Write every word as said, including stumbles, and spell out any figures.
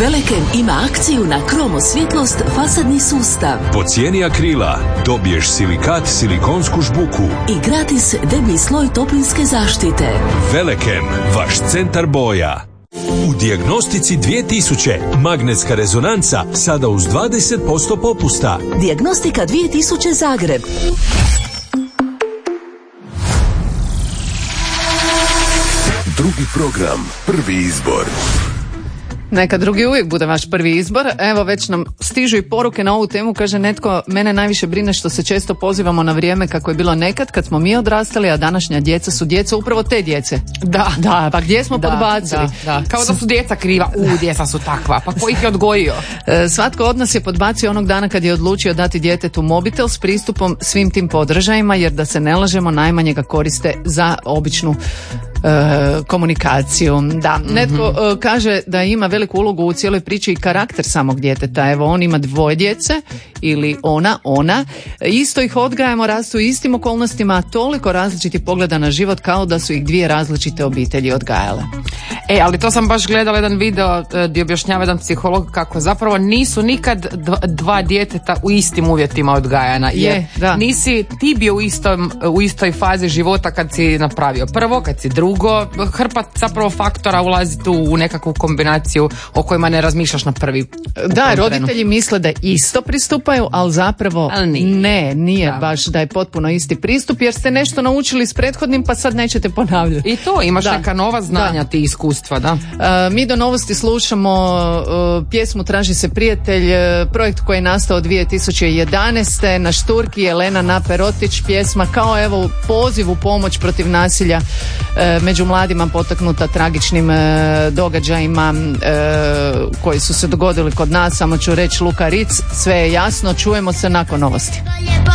Velekem ima akciju na kromo svjetlost fasadni sustav. Po cijeni akrila dobiješ silikat, silikonsku žbuku I gratis deblji sloj toplinske zaštite. Velekem, vaš centar boja. U Dijagnostici dvije tisuće magnetska rezonanca sada uz dvadeset posto popusta. Dijagnostika dvije tisuće Zagreb. Drugi program, prvi izbor. Neka drugi uvijek bude vaš prvi izbor. Evo, već nam stižu i poruke na ovu temu. Kaže netko, mene najviše brine što se često pozivamo na vrijeme kako je bilo nekad, kad smo mi odrastali, a današnja djeca su djeca upravo te djece. Da, Da, pa gdje smo da, podbacili? da, da. Kao da su djeca kriva. U, djeca su takva. Pa ko ih je odgojio? E, Svatko od nas je podbacio onog dana kad je odlučio dati djetetu mobitel s pristupom svim tim podržajima, jer da se ne lažemo, najmanje ga koriste za običnu E, komunikaciju. Da, netko e, kaže da ima veliku ulogu u cijeloj priči i karakter samog djeteta. Evo, on ima dvoje djece ili ona, ona. Isto ih odgajamo, rastu u istim okolnostima, a toliko različitih pogleda na život kao da su ih dvije različite obitelji odgajale. E, ali to sam baš gledala jedan video e, gdje objašnjava jedan psiholog kako zapravo nisu nikad dva, dva djeteta u istim uvjetima odgajana. Jer Je, da. nisi ti bio u, istom, u istoj fazi života kad si napravio prvo, kad si drugo. Hrpa zapravo faktora ulazi tu u nekakvu kombinaciju o kojima ne razmišljaš na prvi. Da, roditelji misle da isto pristupaju, ali zapravo Ali nije. ne, nije Da. baš da je potpuno isti pristup, jer ste nešto naučili s prethodnim pa sad nećete ponavljati. I to, imaš Da. neka nova znanja, Da. ti iskustva, da. E, mi do novosti slušamo e, pjesmu Traži se prijatelj, e, projekt koji je nastao dvije tisuće jedanaeste na šturki Jelena Naperotić, pjesma kao evo poziv u pomoć protiv nasilja e, među mladima, potaknuta tragičnim e, događajima e, koji su se dogodili kod nas. Samo ću reći Luka Ritz, sve je jasno, čujemo se nakon novosti.